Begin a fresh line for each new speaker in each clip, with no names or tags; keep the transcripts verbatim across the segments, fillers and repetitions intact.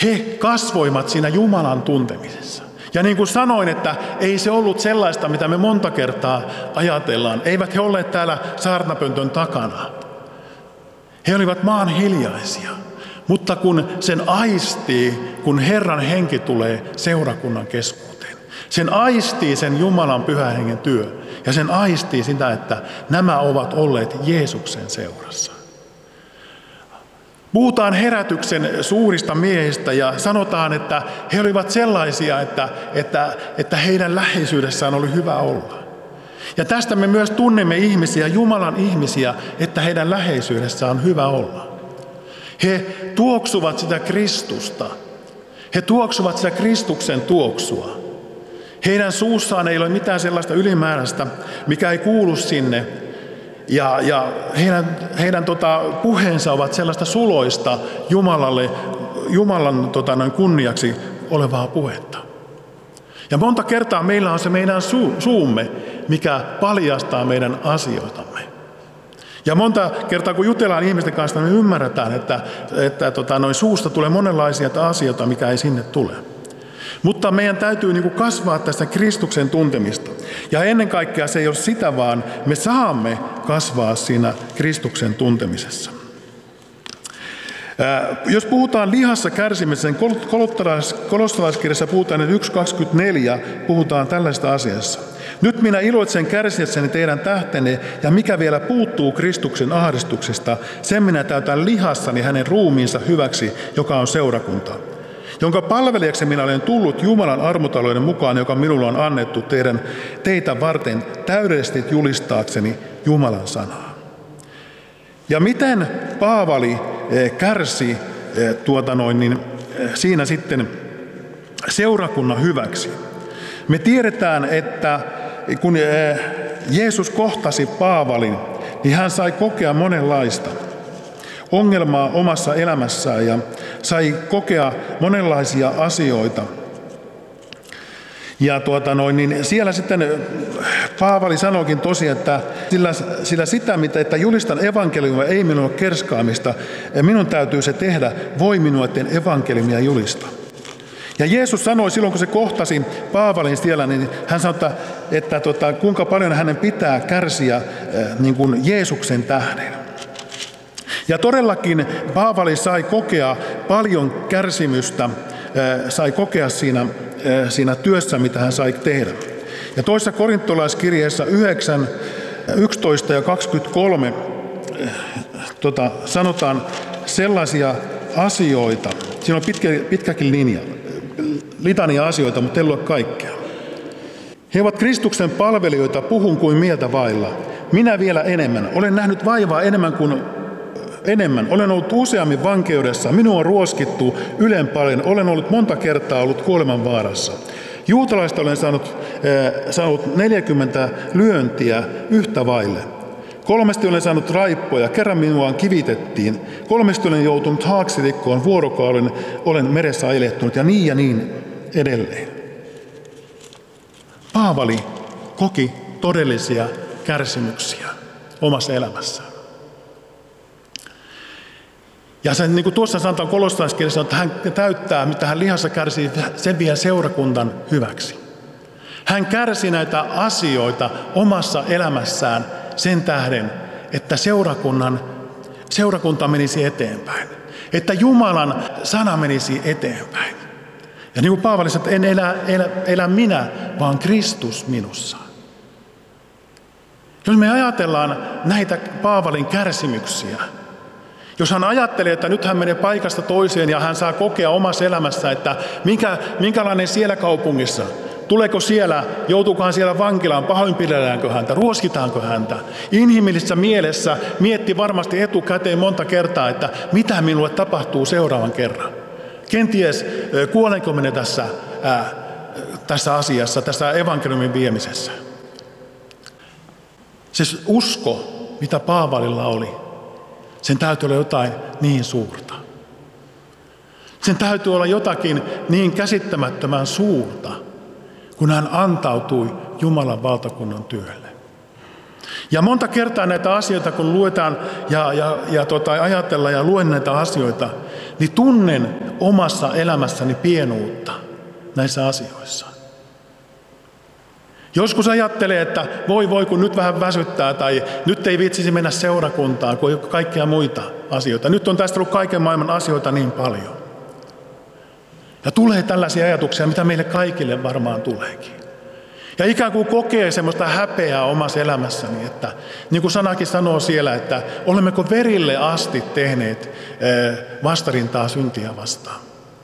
He kasvoivat siinä Jumalan tuntemisessa. Ja niin kuin sanoin, että ei se ollut sellaista, mitä me monta kertaa ajatellaan. Eivät he olleet täällä saarnapöntön takana. He olivat maan hiljaisia. Mutta kun sen aistii, kun Herran henki tulee seurakunnan keskuuteen. Sen aistii sen Jumalan pyhän hengen työ. Ja sen aistii sitä, että nämä ovat olleet Jeesuksen seurassa. Puhutaan herätyksen suurista miehistä ja sanotaan, että he olivat sellaisia, että, että, että heidän läheisyydessään oli hyvä olla. Ja tästä me myös tunnemme ihmisiä, Jumalan ihmisiä, että heidän läheisyydessään on hyvä olla. He tuoksuvat sitä Kristusta. He tuoksuvat sitä Kristuksen tuoksua. Heidän suussaan ei ole mitään sellaista ylimääräistä, mikä ei kuulu sinne. Ja, ja heidän, heidän tota, puheensa ovat sellaista suloista Jumalalle, Jumalan tota, noin kunniaksi olevaa puhetta. Ja monta kertaa meillä on se meidän su, suumme, mikä paljastaa meidän asioitamme. Ja monta kertaa kun jutellaan ihmisten kanssa, me ymmärretään, että, että tota, noin suusta tulee monenlaisia asioita, mikä ei sinne tule. Mutta meidän täytyy niin kuin kasvaa tästä Kristuksen tuntemista. Ja ennen kaikkea se ei ole sitä, vaan me saamme kasvaa siinä Kristuksen tuntemisessa. Ää, jos puhutaan lihassa kärsimisestä, kolossalaiskirjassa puhutaan, että yksi kaksikymmentäneljä puhutaan tällaista asiassa. Nyt minä iloitsen kärsiessäni teidän tähtenne, ja mikä vielä puuttuu Kristuksen ahdistuksesta, sen minä täytän lihassani hänen ruumiinsa hyväksi, joka on seurakunta. Jonka palvelijaksi minä olen tullut Jumalan armotalouden mukaan, joka minulla on annettu teidän, teitä varten täydellisesti julistaakseni Jumalan sanaa. Ja miten Paavali kärsi tuota noin, niin siinä sitten seurakunnan hyväksi? Me tiedetään, että kun Jeesus kohtasi Paavalin, niin hän sai kokea monenlaista ongelmaa omassa elämässään ja sai kokea monenlaisia asioita. Ja tuota noin, niin siellä sitten Paavali sanoikin tosiaan, että sillä, sillä sitä, mitä, että julistan evankeliumia, ei minulla ole kerskaamista, minun täytyy se tehdä, voi minua, etten evankeliumia julista. Ja Jeesus sanoi silloin, kun se kohtasi Paavalin siellä, niin hän sanoi, että, että tota, kuinka paljon hänen pitää kärsiä niin kuin Jeesuksen tähden. Ja todellakin Paavali sai kokea paljon kärsimystä, sai kokea siinä, siinä työssä, mitä hän sai tehdä. Ja toisessa korintolaiskirjeessä yhdeksän, yksitoista ja kaksikymmentäkolme tota, sanotaan sellaisia asioita. Siinä on pitkä, pitkäkin linja, litania asioita, mutta ei ole kaikkea. He ovat Kristuksen palvelijoita, puhun kuin mieltä vailla. Minä vielä enemmän. Olen nähnyt vaivaa enemmän kuin enemmän. Olen ollut useammin vankeudessa. Minua on ruoskittu ylempään. Olen ollut monta kertaa ollut kuoleman vaarassa. Juutalaista olen saanut, äh, saanut neljäkymmentä lyöntiä yhtä vaille. Kolmesti olen saanut raippoja, kerran minua kivitettiin. Kolmesti olen joutunut haaksirikkoon, vuorokauden olen meressä ajelehtunut ja niin ja niin edelleen. Paavali koki todellisia kärsimyksiä omassa elämässään. Ja sen, niin kuin tuossa sanotaan kolossalaiskirjassa, että hän täyttää, mitä hän lihassa kärsii, sen vie seurakunnan hyväksi. Hän kärsi näitä asioita omassa elämässään sen tähden, että seurakunnan, seurakunta menisi eteenpäin. Että Jumalan sana menisi eteenpäin. Ja niin kuin Paavali sanoi, että en elä, elä, elä minä, vaan Kristus minussa. Jos me ajatellaan näitä Paavalin kärsimyksiä, jos hän ajattelee, että nyt hän menee paikasta toiseen ja hän saa kokea omassa elämässä, että minkä, minkälainen siellä kaupungissa, tuleeko siellä, joutuuko hän siellä vankilaan, pahoinpidelläänkö häntä, ruoskitaanko häntä. Inhimillisessä mielessä mietti varmasti etukäteen monta kertaa, että mitä minulle tapahtuu seuraavan kerran. Kenties kuolenko minä tässä, ää, tässä asiassa, tässä evankeliumin viemisessä. Se usko, mitä Paavalilla oli, sen täytyy olla jotain niin suurta. Sen täytyy olla jotakin niin käsittämättömän suurta, kun hän antautui Jumalan valtakunnan työlle. Ja monta kertaa näitä asioita, kun luetaan ja, ja, ja tota, ajatellaan ja luen näitä asioita, niin tunnen omassa elämässäni pienuutta näissä asioissa. Joskus ajattelee, että voi voi kun nyt vähän väsyttää tai nyt ei viitsisi mennä seurakuntaan, kun ei ole kaikkia muita asioita. Nyt on tästä ollut kaiken maailman asioita niin paljon. Ja tulee tällaisia ajatuksia, mitä meille kaikille varmaan tuleekin. Ja ikään kuin kokee semmoista häpeää omassa elämässäni, että niin kuin sanakin sanoo siellä, että olemmeko verille asti tehneet vastarintaa syntiä vastaan.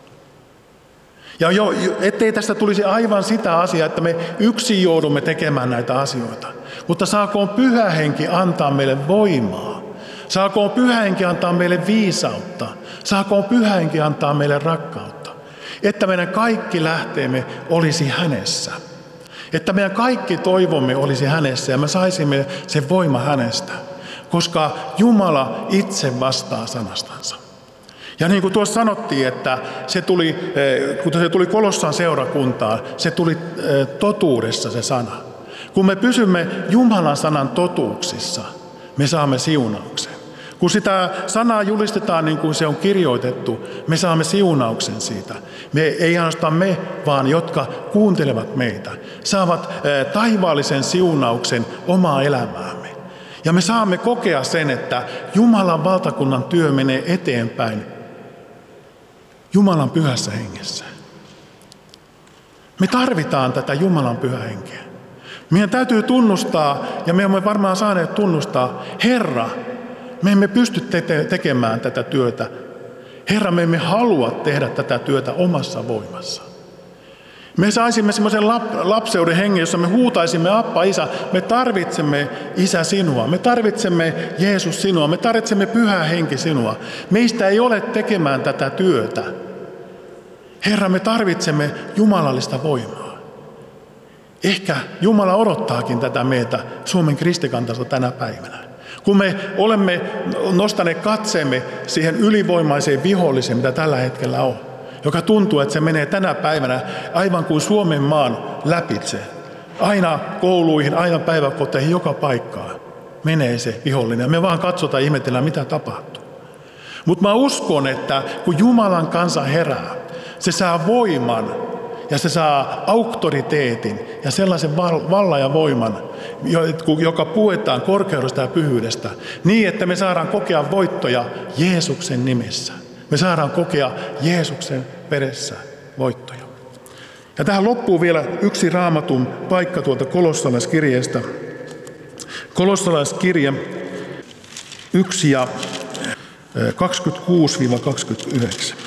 Ja jo, ettei tästä tulisi aivan sitä asiaa, että me yksin joudumme tekemään näitä asioita. Mutta saakoon Pyhä Henki antaa meille voimaa. Saakoon Pyhä Henki antaa meille viisautta. Saakoon Pyhä Henki antaa meille rakkautta. Että meidän kaikki lähteemme olisi hänessä. Että meidän kaikki toivomme olisi hänessä ja me saisimme sen voima hänestä. Koska Jumala itse vastaa sanastansa. Ja niin kuin tuossa sanottiin, että se tuli, kun se tuli Kolossaan seurakuntaan, se tuli totuudessa se sana. Kun me pysymme Jumalan sanan totuuksissa, me saamme siunauksen. Kun sitä sanaa julistetaan niin kuin se on kirjoitettu, me saamme siunauksen siitä. Me, ei ainoastaan me, vaan jotka kuuntelevat meitä, saavat taivaallisen siunauksen omaa elämäämme. Ja me saamme kokea sen, että Jumalan valtakunnan työ menee eteenpäin Jumalan pyhässä hengessä. Me tarvitaan tätä Jumalan pyhä henkeä. Meidän täytyy tunnustaa, ja me olemme varmaan saaneet tunnustaa, Herra, me emme pysty te- tekemään tätä työtä. Herra, me emme halua tehdä tätä työtä omassa voimassa. Me saisimme semmoisen lap- lapseuden hengen, jossa me huutaisimme, Appa, Isä, me tarvitsemme Isä sinua, me tarvitsemme Jeesus sinua, me tarvitsemme Pyhä Henki sinua. Meistä ei ole tekemään tätä työtä. Herra, me tarvitsemme jumalallista voimaa. Ehkä Jumala odottaakin tätä meitä Suomen kristikantasta tänä päivänä. Kun me olemme nostaneet katseemme siihen ylivoimaiseen viholliseen, mitä tällä hetkellä on, joka tuntuu, että se menee tänä päivänä aivan kuin Suomen maan läpitse. Aina kouluihin, aina päiväkoteihin, joka paikkaan menee se vihollinen. Ja me vaan katsotaan ja ihmetellään, mitä tapahtuu. Mutta mä uskon, että kun Jumalan kansa herää, se saa voiman ja se saa auktoriteetin ja sellaisen vallan ja voiman, joka puetaan korkeudesta ja pyhyydestä, niin että me saadaan kokea voittoja Jeesuksen nimessä. Me saadaan kokea Jeesuksen veressä voittoja. Ja tähän loppuu vielä yksi Raamatun paikka tuolta kolossalaiskirjeestä. Kolossalaiskirje yksi ja kaksikymmentäkuusi kaksikymmentäyhdeksän.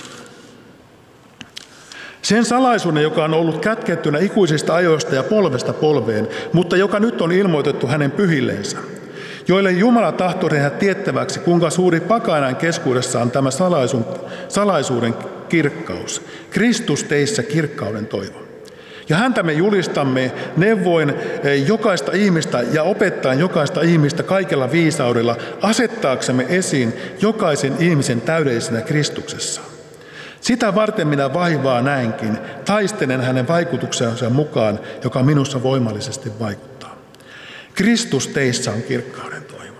Sen salaisuuden, joka on ollut kätkettynä ikuisista ajoista ja polvesta polveen, mutta joka nyt on ilmoitettu hänen pyhilleensä, joille Jumala tahtoi tehdä tiettäväksi, kuinka suuri pakanain keskuudessa on tämä salaisun, salaisuuden kirkkaus, Kristus teissä kirkkauden toivo. Ja häntä me julistamme neuvoin jokaista ihmistä ja opettaen jokaista ihmistä kaikella viisaudella, asettaaksemme esiin jokaisen ihmisen täydellisenä Kristuksessa. Sitä varten minä vaivaa näinkin, taistelen hänen vaikutuksensa mukaan, joka minussa voimallisesti vaikuttaa. Kristus teissä on kirkkauden toivo.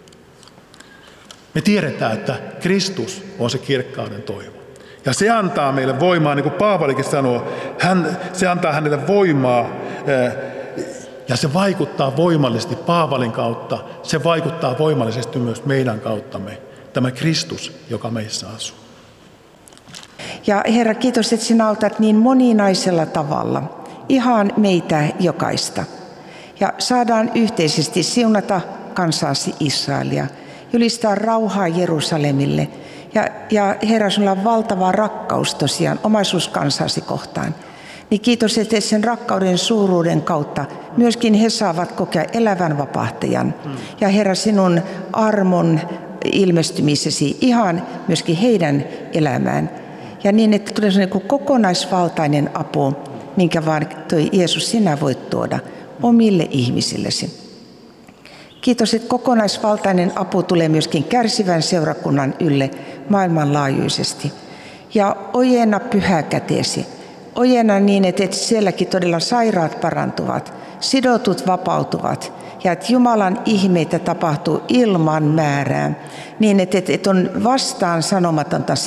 Me tiedetään, että Kristus on se kirkkauden toivo. Ja se antaa meille voimaa, niin kuin Paavalikin sanoo, hän, se antaa hänelle voimaa ja se vaikuttaa voimallisesti Paavalin kautta. Se vaikuttaa voimallisesti myös meidän kauttamme, tämä Kristus, joka meissä asuu.
Ja Herra, kiitos, että sinä autat niin moninaisella tavalla, ihan meitä jokaista. Ja saadaan yhteisesti siunata kansaasi Israelia, julistaa rauhaa Jerusalemille. Ja, ja Herra, sinulla on valtava rakkaus tosiaan omaisuuskansasi kohtaan. Niin kiitos, että sen rakkauden suuruuden kautta myöskin he saavat kokea elävän vapahtajan. Ja Herra, sinun armon ilmestymisesi ihan myöskin heidän elämään. Ja niin, että tulee sellainen kokonaisvaltainen apu, minkä vaan toi Jeesus sinä voit tuoda omille ihmisillesi. Kiitos, että kokonaisvaltainen apu tulee myöskin kärsivän seurakunnan ylle maailmanlaajuisesti. Ja ojenna pyhä käteesi. Ojenna niin, että sielläkin todella sairaat parantuvat, sidotut vapautuvat ja että Jumalan ihmeitä tapahtuu ilman määrää. Niin, että on vastaan sanomatonta se,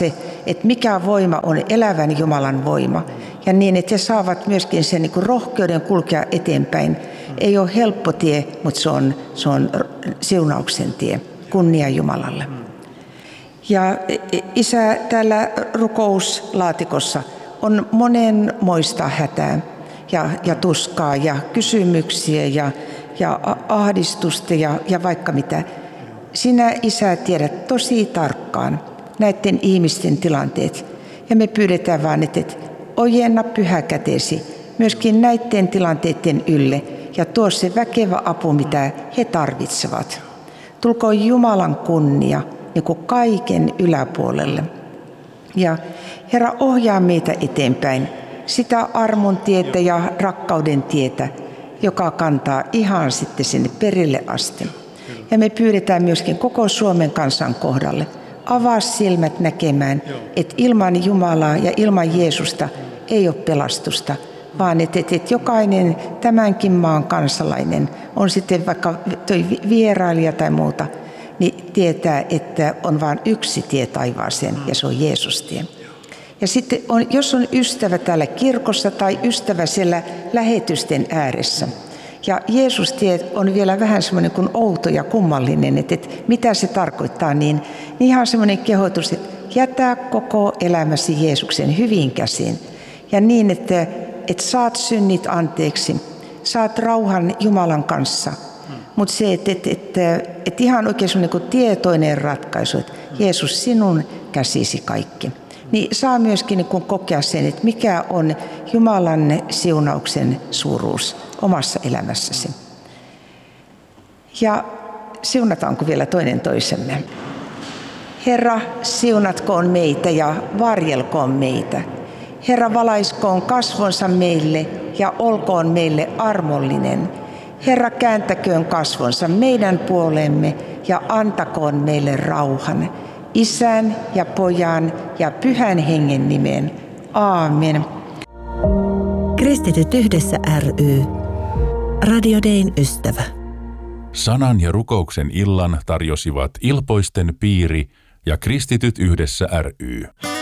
että mikä voima on elävän Jumalan voima. Ja niin, että he saavat myöskin sen niin kuin rohkeuden kulkea eteenpäin. Ei ole helppo tie, mutta se on, se on siunauksen tie. Kunnia Jumalalle. Ja Isä, täällä rukouslaatikossa on monenmoista hätää ja, ja tuskaa ja kysymyksiä ja, ja ahdistusta ja, ja vaikka mitä. Sinä, Isä, tiedät tosi tarkkaan näiden ihmisten tilanteet. Ja me pyydetään vaan, että ojenna pyhä kätesi myöskin näiden tilanteiden ylle ja tuo se väkevä apu, mitä he tarvitsevat. Tulkoon Jumalan kunnia niin kuin kaiken yläpuolelle. Ja Herra, ohjaa meitä eteenpäin sitä armon tietä ja rakkauden tietä, joka kantaa ihan sitten sinne perille asti. Ja me pyydetään myöskin koko Suomen kansan kohdalle. Avaa silmät näkemään, että ilman Jumalaa ja ilman Jeesusta ei ole pelastusta, vaan että, että, että jokainen tämänkin maan kansalainen, on sitten vaikka toi vierailija tai muuta, niin tietää, että on vain yksi tie taivaaseen ja se on Jeesus-tie. Ja sitten on, jos on ystävä täällä kirkossa tai ystävä siellä lähetysten ääressä, ja Jeesus-tie on vielä vähän semmoinen kuin outo ja kummallinen, että, että mitä se tarkoittaa, niin, niin ihan semmoinen kehotus, että jätä koko elämäsi Jeesuksen hyviin käsiin. Ja niin, että, että saat synnit anteeksi, saat rauhan Jumalan kanssa. Mutta se, että, että, että, että ihan oikein semmoinen kuin tietoinen ratkaisu, että Jeesus, sinun käsisi kaikki. Niin saa myöskin niin kuin kokea sen, että mikä on Jumalan siunauksen suuruus omassa elämässäsi. Ja siunataanko vielä toinen toisemme? Herra, siunatkoon meitä ja varjelkoon meitä. Herra, valaiskoon kasvonsa meille ja olkoon meille armollinen. Herra, kääntäköön kasvonsa meidän puoleemme ja antakoon meille rauhan. Isän ja Pojan ja Pyhän Hengen nimeen. Aamen.
Kristityt yhdessä ry. Radio Dayn ystävä.
Sanan ja rukouksen illan tarjosivat Ilpoisten piiri ja Kristityt yhdessä ry.